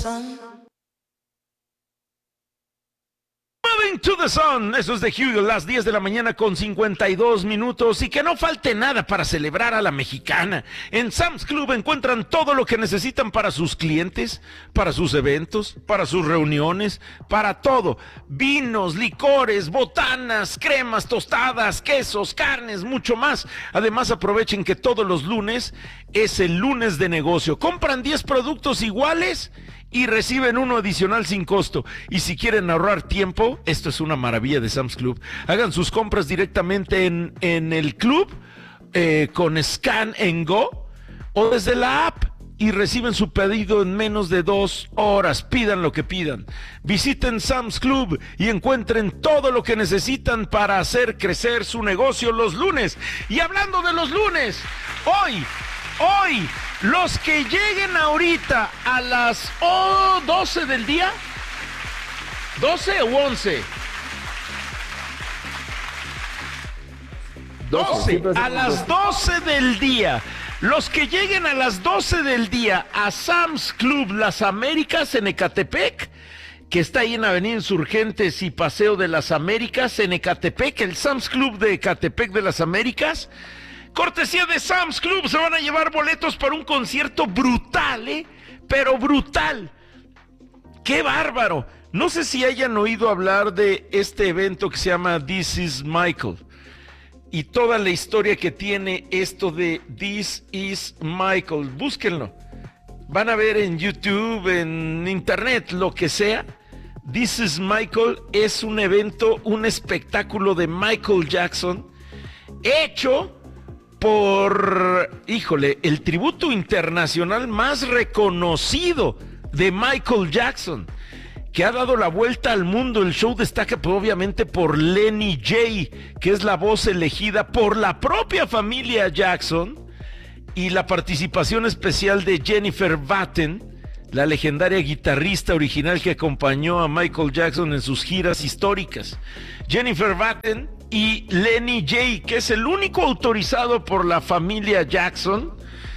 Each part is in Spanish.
sun. Moving to the Sun, eso es de Hugo, las 10 de la mañana con 52 minutos y que no falte nada para celebrar a la mexicana. En Sam's Club encuentran todo lo que necesitan para sus clientes, para sus eventos, para sus reuniones, para todo. Vinos, licores, botanas, cremas, tostadas, quesos, carnes, mucho más. Además aprovechen que todos los lunes es el lunes de negocio. Compran 10 productos iguales y reciben uno adicional sin costo. Y si quieren ahorrar tiempo, esto es una maravilla de Sam's Club. Hagan sus compras directamente en el club con Scan and Go o desde la app y reciben su pedido en menos de 2 horas. Pidan lo que pidan. Visiten Sam's Club y encuentren todo lo que necesitan para hacer crecer su negocio los lunes. Y hablando de los lunes, hoy, los que lleguen ahorita a las 12 del día, 12 o 11, 12, a las 12 del día, los que lleguen a las 12 del día a Sam's Club Las Américas en Ecatepec, que está ahí en Avenida Insurgentes y Paseo de las Américas en Ecatepec, el Sam's Club de Ecatepec de las Américas, cortesía de Sam's Club, se van a llevar boletos para un concierto brutal, pero brutal. ¡Qué bárbaro! No sé si hayan oído hablar de este evento que se llama This Is Michael y toda la historia que tiene esto de This Is Michael. Búsquenlo. Van a ver en YouTube, en internet, lo que sea. This Is Michael es un evento, un espectáculo de Michael Jackson hecho por, el tributo internacional más reconocido de Michael Jackson, que ha dado la vuelta al mundo. El show destaca obviamente por Lenny J, que es la voz elegida por la propia familia Jackson, y la participación especial de Jennifer Batten, la legendaria guitarrista original que acompañó a Michael Jackson en sus giras históricas. Jennifer Batten y Lenny J, que es el único autorizado por la familia Jackson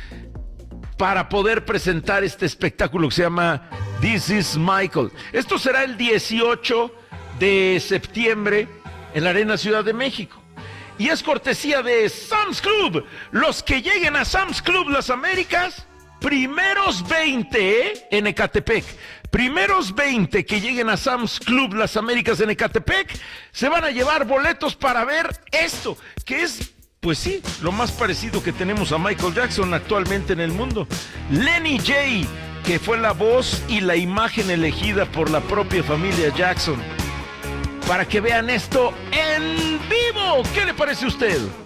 para poder presentar este espectáculo que se llama This Is Michael. Esto será el 18 de septiembre en la Arena Ciudad de México. Y es cortesía de Sam's Club. Los que lleguen a Sam's Club Las Américas, primeros 20 en Ecatepec. Primeros 20 que lleguen a Sam's Club Las Américas en Ecatepec se van a llevar boletos para ver esto, que es, pues sí, lo más parecido que tenemos a Michael Jackson actualmente en el mundo. Lenny J, que fue la voz y la imagen elegida por la propia familia Jackson. Para que vean esto en vivo, ¿qué le parece a usted?